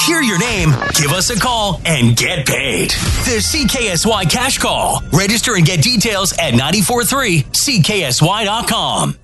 hear your name, give us a call, and get paid. The CKSY Cash Call. Register and get details at 943CKSY.com.